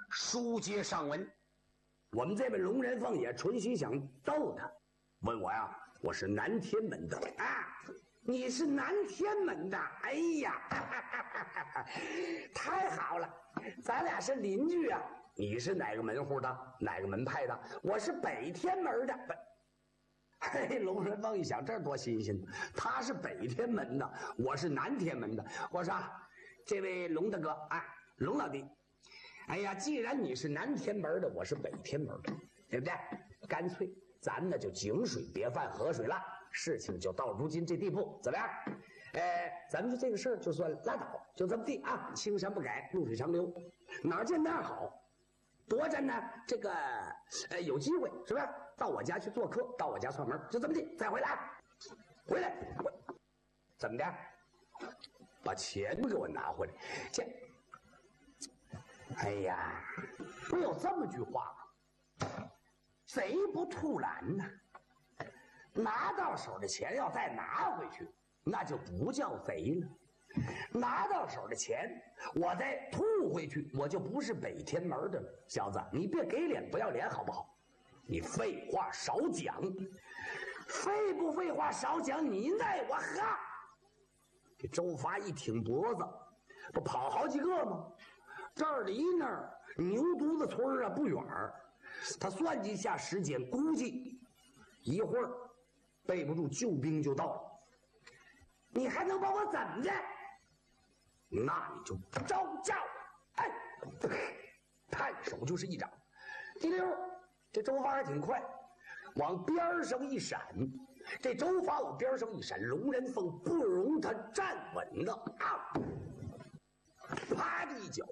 书接上文， 我们这位龙人凤也纯心想逗他，问我呀，我是南天门的啊，你是南天门的？哎呀，太好了，咱俩是邻居啊。 你是哪个门户的？哪个门派的？ 我是北天门的。 嘿，龙人凤一想，这多新鲜！他是北天门的，我是南天门的。我说，这位龙大哥啊，龙老弟，哎呀，既然你是南天门的，我是北天门的，对不对？干脆咱呢就井水别犯河水了，事情就到如今这地步，怎么样？咱们就这个事儿就算拉倒，就这么地啊，青山不改，绿水长流，哪儿见哪儿好。多着呢，这个有机会是吧？到我家去做客，到我家串门，就这么地，再回来，怎么的？把钱给我拿回来。哎呀，不有这么句话吗？贼不吐蓝呢。拿到手的钱要再拿回去，那就不叫贼了。拿到手的钱我再吐回去，我就不是北天门的了。小子，你别给脸不要脸好不好？你废话少讲。废不废话少讲，你奈我何？这周发一挺脖子，不跑好几个吗？这儿离那儿牛犊子村啊不远，他算计一下时间，估计一会儿备不住救兵就到了。你还能把我怎么的？那你就招架！哎，探手就是一掌，滴溜，这周发还挺快，往边上一闪。这周发往边上一闪，龙人凤不容他站稳了啊！啪的一脚，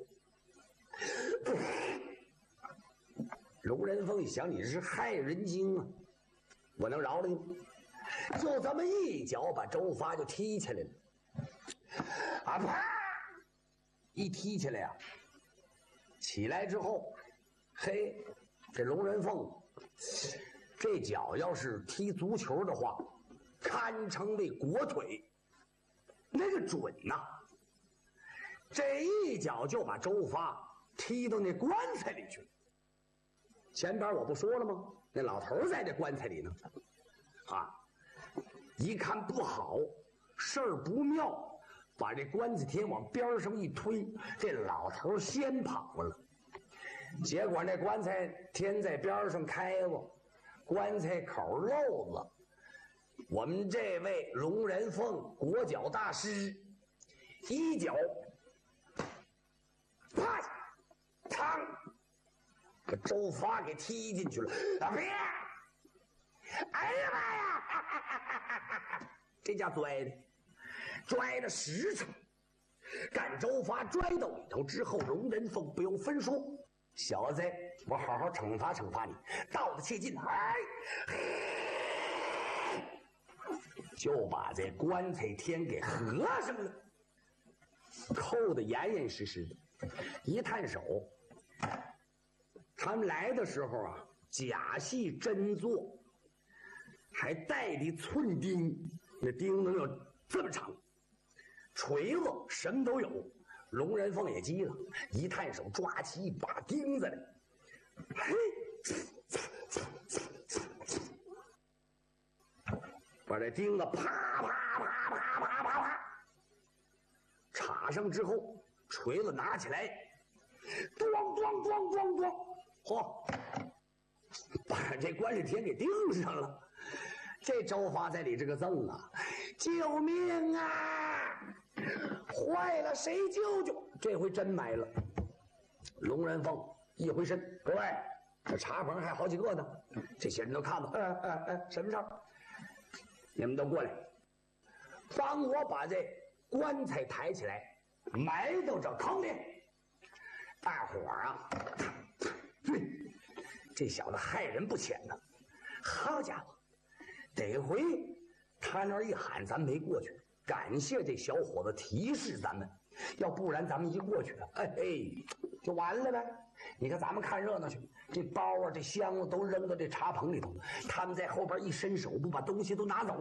龙人凤一想，你这是害人精啊！我能饶了你？就这么一脚把周发就踢起来了。啊啪！一踢起来呀，起来之后，嘿，这龙人凤这脚要是踢足球的话，堪称为国腿，那个准呐！这一脚就把周发踢到那棺材里去了。前边我不说了吗？那老头在这棺材里呢，啊，一看不好，事儿不妙。把这棺材贴往边上一推，这老头先跑了。结果那棺材贴在边上开了，棺材口漏了。我们这位龙人凤国脚大师一脚，啪，嘡，把周发给踢进去了。啊别！哎呀妈呀！这家拽的。拽了10层，赶周发拽到里头之后，龙人凤不用分说，小子，我好好惩罚惩罚你，道得气劲，哎，就把这棺材天给合上了，扣得严严实实的。一探手，他们来的时候啊，假戏真做，还带的寸钉，那钉能有这么长，锤子什么都有。龙人凤也急了，一探手抓起一把钉子来，嘿，把这钉子啪啪啪啪啪啪啪插上之后，锤子拿起来，咣咣咣咣咣，嚯，把这棺材天给钉上了。这周发在里这个赠啊，救命啊！坏了，谁救救？这回真埋了。龙人凤一回身，各位，这茶棚还好几个呢，这些人都看到，什么事儿？你们都过来，帮我把这棺材抬起来，埋到这坑里。大伙儿啊，这小子害人不浅呐！好家伙！得回他那儿一喊，咱没过去。感谢这小伙子提示咱们，要不然咱们一过去，就完了呗。你看咱们看热闹去，这包啊、这箱子都扔到这茶棚里头，他们在后边一伸手，不把东西都拿走了吗？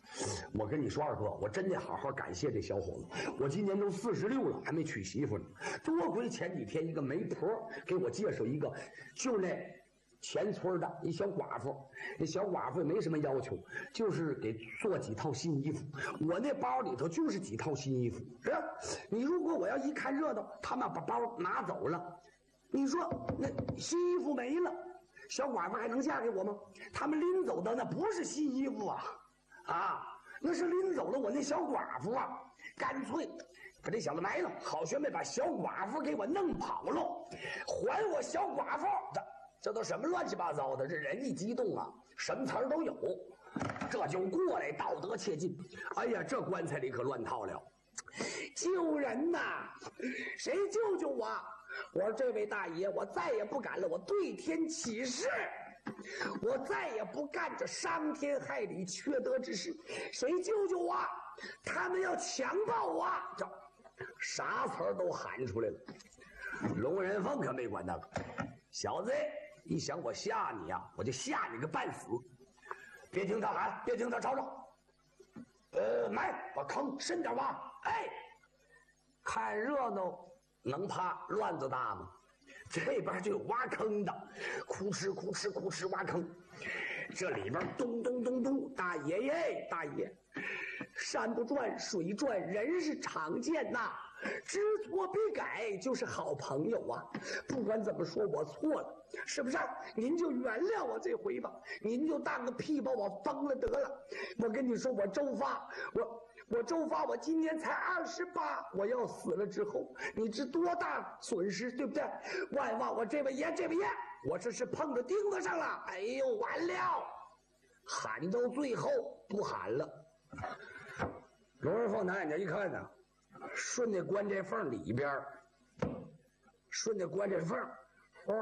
我跟你说，二哥，我真得好好感谢这小伙子。我今年都46了，还没娶媳妇呢。多亏前几天一个媒婆给我介绍一个，就是那前村的一小寡妇。那小寡妇也没什么要求，就是给做几套新衣服。我那包里头就是几套新衣服。是吧？你如果我要一看热闹，他们把包拿走了，你说那新衣服没了，小寡妇还能嫁给我吗？他们拎走的那不是新衣服啊，那是拎走了我那小寡妇啊！干脆把这小子埋了，好学妹把小寡妇给我弄跑了，还我小寡妇！这都什么乱七八糟的？这人一激动啊，什么词儿都有，这就过来道德切近。哎呀，这棺材里可乱套了！救人呐！谁救救我？我说这位大爷，我再也不敢了，我对天起誓，我再也不干这伤天害理缺德之事。谁救救我？他们要强暴我！这啥词儿都喊出来了。龙人凤可没管那个，小子一想我吓你呀，我就吓你个半死。别听他喊，别听他吵吵。埋，把坑深点挖。哎，看热闹能怕乱子大吗？这边就有挖坑的，哭哧哭哧哭哧挖坑，这里边咚咚咚咚，大爷耶，大爷，山不转水转，人是常见呐，知错必改就是好朋友啊。不管怎么说，我错了，是不是？您就原谅我这回吧，您就当个屁把我封了得了。我跟你说，我周发，我周发，我今年才28，我要死了之后，你知多大损失，对不对？万万，我这位爷，我这是碰着钉子上了，哎呦，完了！喊到最后不喊了。龙二凤拿眼睛一看呢，顺着关这缝里边，顺着关这缝，哗，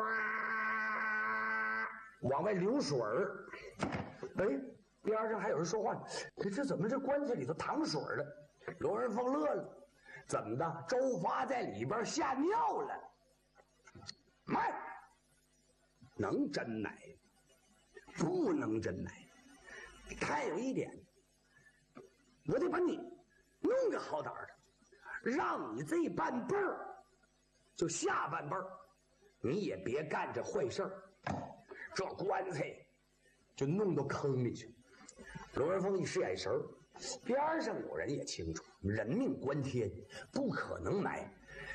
往外流水儿。哎。边上还有人说话，这怎么这棺材里头淌水了？龙人凤乐了，怎么的？周发在里边吓尿了？埋，能真埋？不能真埋。还有一点，我得把你弄个好歹的，让你这半辈儿，就下半辈儿，你也别干这坏事儿。这棺材就弄到坑里去。龙人凤一使眼神，边上有人也清楚，人命关天，不可能埋。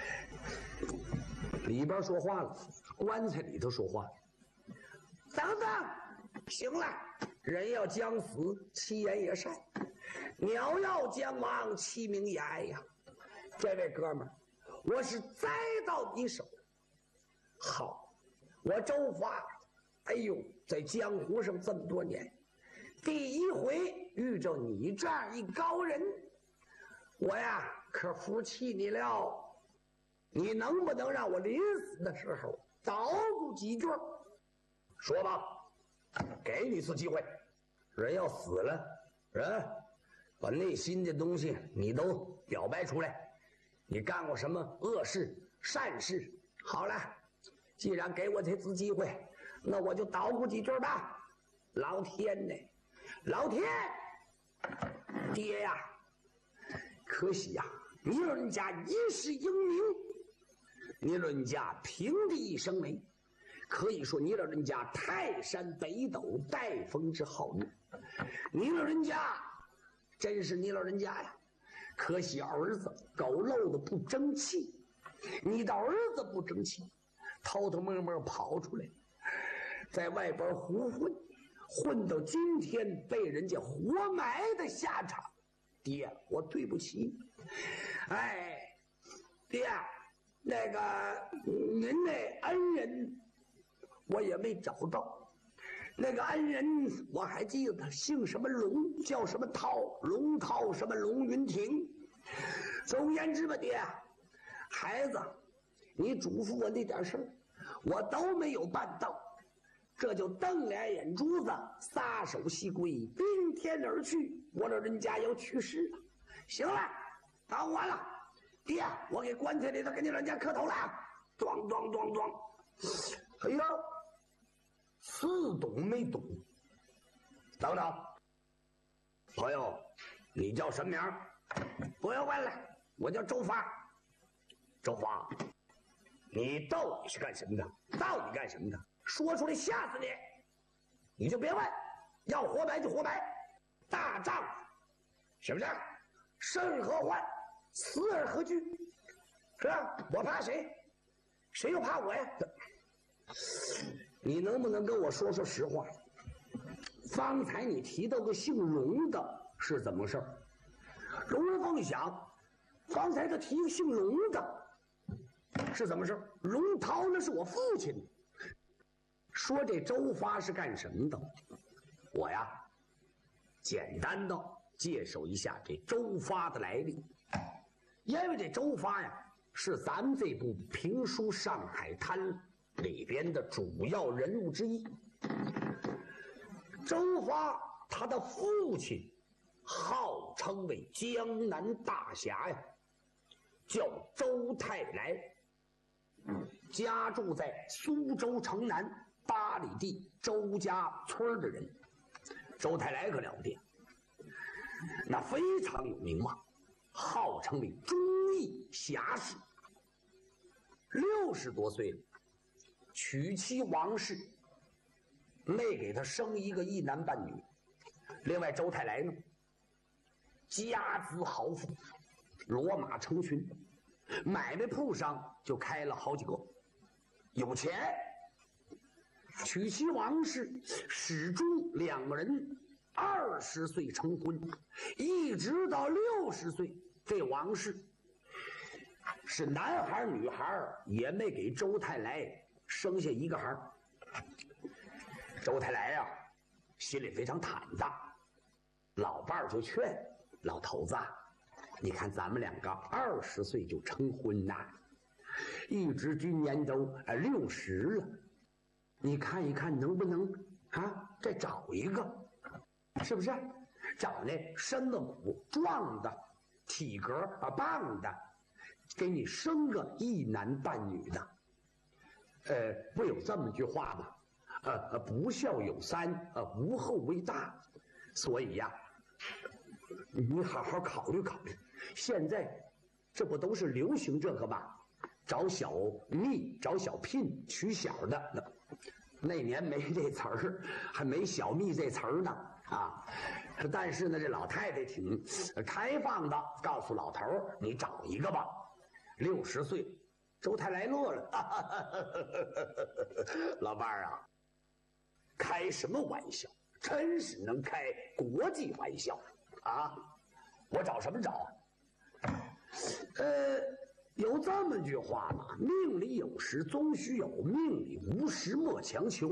里边说话了，棺材里头说话了。等等，行了，人要将死，其言也善；鸟要将亡，其鸣也哀呀。这位哥们儿，我是栽到你手。好，我周发，哎呦，在江湖上这么多年。第一回遇着你这样一高人，我呀可服气你了。你能不能让我临死的时候捣鼓几句？说吧，给你次机会。人要死了，人把内心的东西你都表白出来。你干过什么恶事、善事？好了，既然给我这次机会，那我就捣鼓几句吧。老天呢？老天，爹呀，可惜呀，你老人家一世英名，你老人家平地生雷，可以说你老人家泰山北斗，带风之好运。你老人家真是你老人家呀，可惜儿子狗漏的不争气，你的儿子不争气，偷偷摸摸跑出来，在外边胡混到今天被人家活埋的下场。爹，我对不起。哎，爹，那个您那恩人我也没找到，那个恩人我还记得他姓什么龙，叫什么涛，龙涛什么龙云亭。总而言之吧，爹，孩子你嘱咐我那点事儿我都没有办到，这就瞪俩眼珠子，撒手西归，冰天而去。我老人家要去世了。行了，当完了，爹，我给棺材里头给你老人家磕头了。咚咚咚咚。哎呀，似懂没懂。等等， 朋友，你叫什么名？不用问了，我叫周发。周发，你到底是干什么的？到底干什么的？说出来吓死你！你就别问，要活埋就活埋。大丈夫，是不是？生而何患，死而何惧？是吧？我怕谁？谁又怕我呀？你能不能跟我说说实话？方才你提到个姓荣的是怎么事儿？荣人凤想，方才他提个姓荣的是怎么事儿？荣涛那是我父亲。说这周发是干什么的？我呀，简单的介绍一下这周发的来历。因为这周发呀，是咱们这部评书《上海滩》里边的主要人物之一。周发他的父亲号称为江南大侠呀，叫周泰来，家住在苏州城南8里地周家村的人。周泰来可了不得，那非常有名望，号称为忠义侠士。60多岁了，娶妻王氏，没给他生一个一男半女。另外周泰来呢，家资豪富，骡马成群，买卖铺上就开了好几个，有钱。娶妻王氏始终2个人20岁成婚，一直到60岁，这王氏是男孩女孩也没给周泰来生下一个孩。周泰来呀，心里非常坦荡，老伴儿就劝老头子，你看咱们2个20岁就成婚呐，一直今年都60了，你看一看能不能再找一个，是不是？找那身子骨壮的，体格棒的，给你生个一男半女的。不有这么句话吗？不孝有3，无后为大。所以呀，你好好考虑考虑。现在这不都是流行这个吗？找小蜜，找小聘，娶小的。那年没这词儿，还没小蜜这词儿呢啊！但是呢，这老太太挺开放的，告诉老头儿：“你找一个吧。”60岁，周泰来乐了，老伴儿啊，开什么玩笑？真是能开国际玩笑啊！我找什么找？有这么句话嘛，命里有时终须有，命里无时莫强求。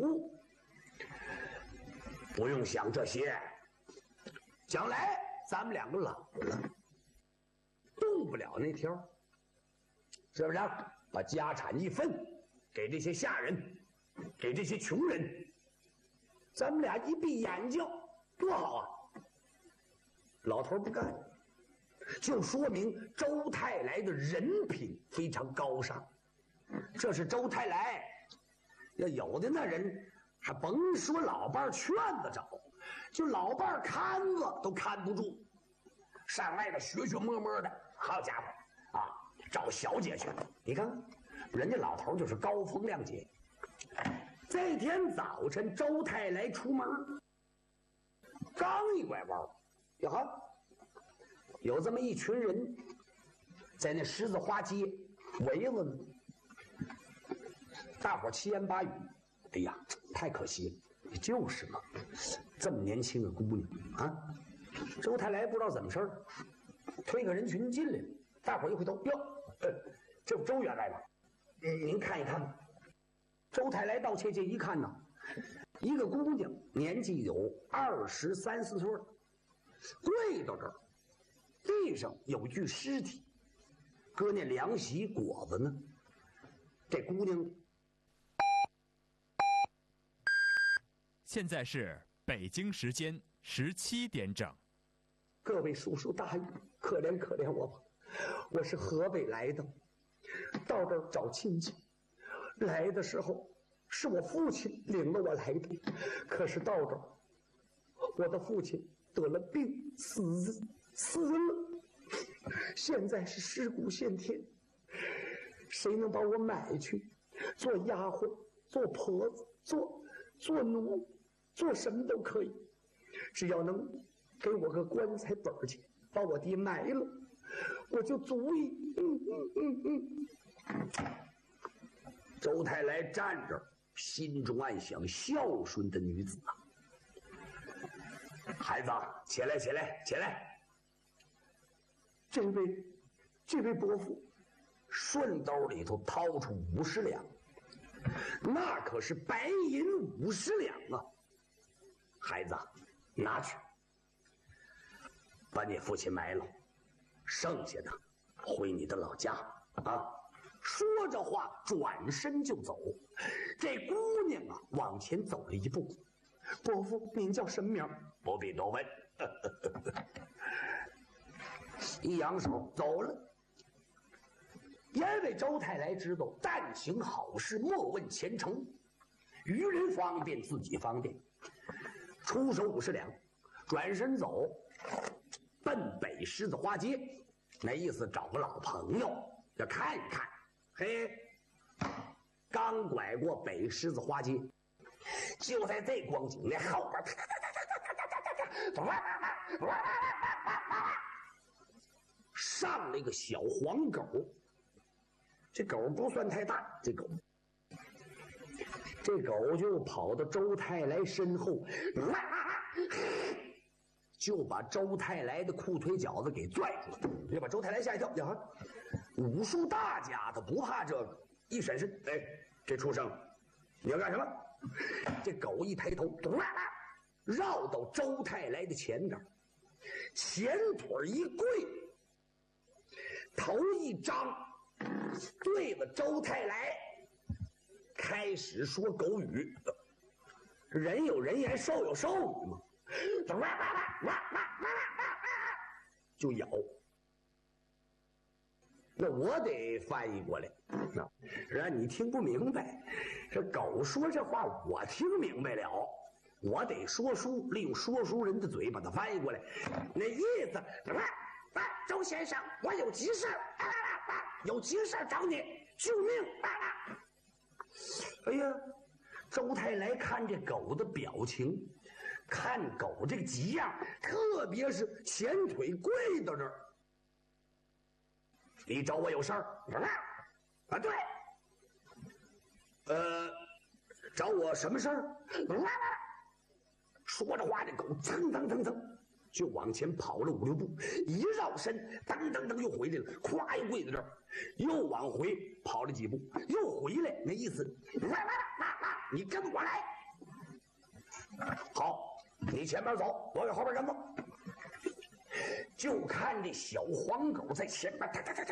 不用想这些，将来咱们2个老了，动不了那条，是不是？把家产一分，给这些下人，给这些穷人，咱们俩一闭眼睛，多好啊！老头不干，就说明周泰来的人品非常高尚。这是周泰来，要有的那人还甭说老伴劝子找，就老伴看子都看不住，上外头学学摸摸的，好家伙啊，找小姐去。你看人家老头就是高风亮节。这天早晨，周泰来出门，刚一拐弯，哟呵，有这么一群人在那狮子花街围着呢，大伙七言八语。哎呀，太可惜了，就是嘛，这么年轻的姑娘啊！周泰来不知道怎么事儿，推个人群进来了，大伙一回头，哟，这不周员外吗？您看一看吧。周泰来到切街一看呢，一个姑娘年纪有23、24岁，跪到这儿，地上有具尸体，搁那凉席果子呢。这姑娘。 现在是北京时间17点整。 各位叔叔大爷，可怜可怜我吧！我是河北来的，到这儿找亲戚。来的时候是我父亲领着我来的，可是到这儿，我的父亲得了病，死了。现在是尸骨现天，谁能把我买去做丫鬟、做婆子、做奴，做什么都可以，只要能给我个棺材本钱，把我爹埋了，我就足以。 周太来站着，心中暗想：孝顺的女子啊！孩子，起来，起来，起来！ 这位伯父， 顺兜里头掏出50两，那可是白银50两啊！孩子，拿去，把你父亲埋了，剩下的回你的老家啊！说着话，转身就走。这姑娘啊，往前走了一步。 伯父，您叫什么名？ 不必多问。一扬手走了。因为周太来知道，但行好事，莫问前程。于人方便，自己方便。出手50两，转身走，奔北狮子花街。那意思找个老朋友，要看一看。嘿，刚拐过北狮子花街，就在这光景，那后边上了一个小黄狗。这狗不算太大，这狗就跑到周太来身后，就把周太来的裤腿脚子给拽住了，就把周太来吓一跳。呀，武术大家他不怕这个，一闪身，哎，这畜生，你要干什么？这狗一抬头，绕到周太来的前边，前腿一跪，头一张，对着周太来开始说狗语。人有人言，兽有兽语嘛，就咬。那我得翻译过来，让你听不明白。这狗说这话，我听明白了，我得说书，利用说书人的嘴把它翻译过来。那意思，周先生，我有急事，有急事找你，救命！哎呀，周太来看这狗的表情，看狗这个急样，特别是前腿跪到这儿。你找我有事儿？啊，对。找我什么事儿？说着话，这狗蹭蹭蹭蹭就往前跑了5、6步，一绕身，噔噔噔又回来了，咵又跪在这儿，又往回跑了几步，又回来，那意思，你跟我来。好，你前面走，我在后边跟着。就看这小黄狗在前面，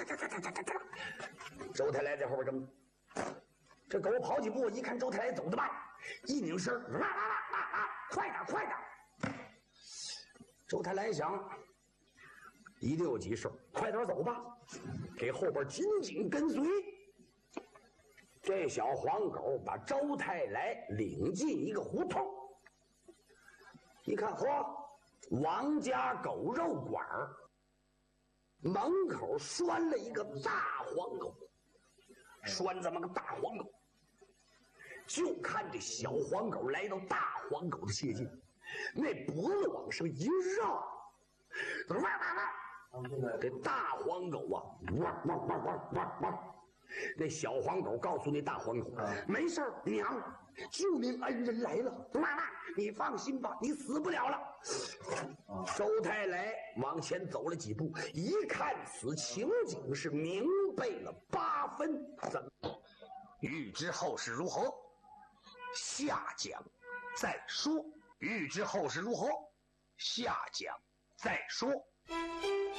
周太来在后边跟着。这狗跑几步，一看周太来走得慢，一拧身，快点，快点！周太来想，一定有急事，快点走吧，给后边紧紧跟随。这小黄狗把周太来领进一个胡同，一看，嚯，王家狗肉馆门口拴了一个大黄狗，拴这么个大黄狗。就看这小黄狗来到大黄狗的接近，那脖子往上一绕，这大黄狗啊，那小黄狗告诉那大黄狗，没事儿，娘，救命恩人来了，妈妈，你放心吧，你死不了了。周太来往前走了几步，一看此情景，是明白了8分。怎么？欲知后事如何，下讲再说。欲知后事如何，下讲再说。